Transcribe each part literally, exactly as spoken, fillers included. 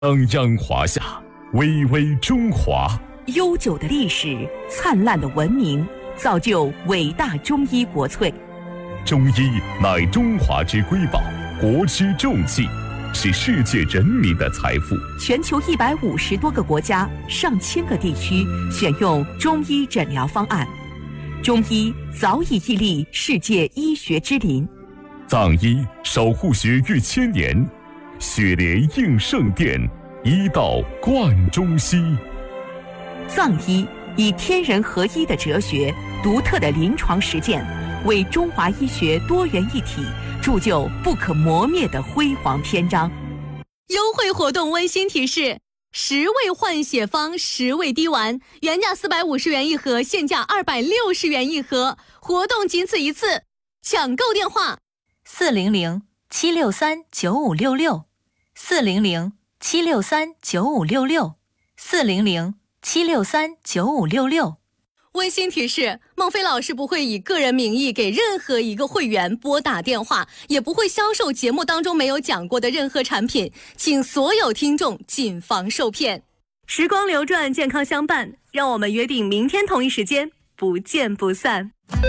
泱泱华夏，巍巍中华。 悠久的历史，灿烂的文明，造就伟大中医国粹。 中医乃中华之瑰宝，国之重器，是世界人民的财富。 全球一百五十多个国家、上千个地区选用中医诊疗方案，中医早已屹立世界医学之林。 藏医守护学逾千年，血莲应圣殿，医道贯中西。 藏医以天人合一的哲学、独特的临床实践，为中华医学多元一体铸就不可磨灭的辉煌篇章。 优惠活动温馨提示：十味换血方十味滴丸，原价四百五十元一盒，现价二百六十元一盒，活动仅此一次，抢购电话： 四零零七六三九五六六，四零零七六三九五六六，四零零七六三九五六六。 温馨提示：孟非老师不会以个人名义给任何一个会员拨打电话，也不会销售节目当中没有讲过的任何产品，请所有听众谨防受骗。时光流转，健康相伴，让我们约定明天同一时间不见不散。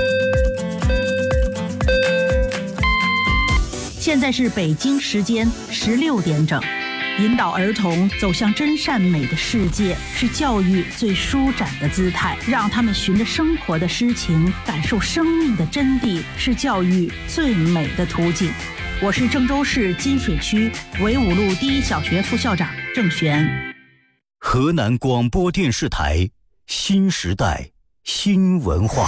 现在是北京时间十六点整。引导儿童走向真善美的世界，是教育最舒展的姿态。让他们循着生活的诗情，感受生命的真谛，是教育最美的途径。我是郑州市金水区纬五路第一小学副校长郑璇。 河南广播电视台新时代新文化。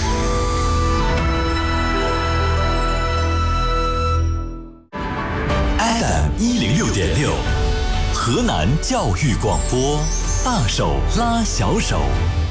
F M 一零六点六，河南教育广播，大手拉小手。